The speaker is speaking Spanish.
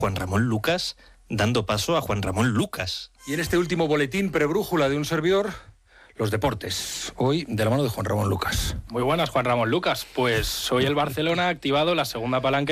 Juan Ramón Lucas dando paso a Juan Ramón Lucas. Y en este último boletín prebrújula de un servidor, los deportes. Hoy de la mano de Juan Ramón Lucas. Muy buenas, Juan Ramón Lucas. Pues hoy el Barcelona ha activado la segunda palanca